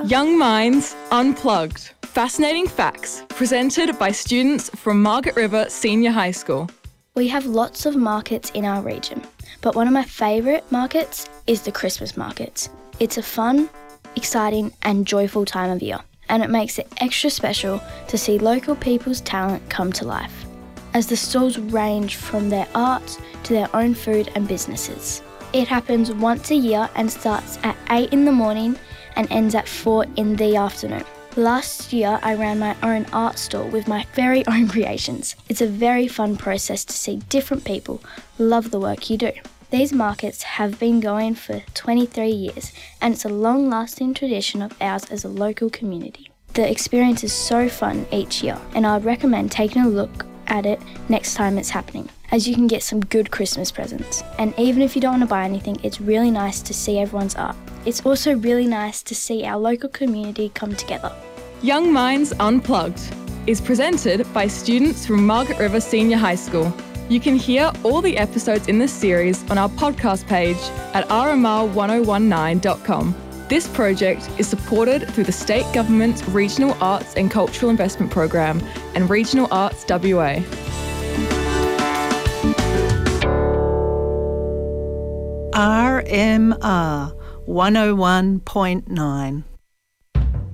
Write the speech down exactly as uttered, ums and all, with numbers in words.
Young Minds Unplugged. Fascinating facts presented by students from Margaret River Senior High School. We have lots of markets in our region, but one of my favourite markets is the Christmas markets. It's a fun, exciting and joyful time of year, and it makes it extra special to see local people's talent come to life, as the stalls range from their art to their own food and businesses. It happens once a year and starts at eight in the morning and ends at four in the afternoon. Last year I ran my own art stall with my very own creations. It's a very fun process to see different people love the work you do. These markets have been going for twenty-three years and it's a long-lasting tradition of ours as a local community. The experience is so fun each year and I'd recommend taking a look at it next time it's happening, as you can get some good Christmas presents. And even if you don't want to buy anything, it's really nice to see everyone's art. It's also really nice to see our local community come together. Young Minds Unplugged is presented by students from Margaret River Senior High School. You can hear all the episodes in this series on our podcast page at r m r one oh one nine dot com. This project is supported through the State Government's Regional Arts and Cultural Investment Program and Regional Arts W A. R M R one oh one point nine.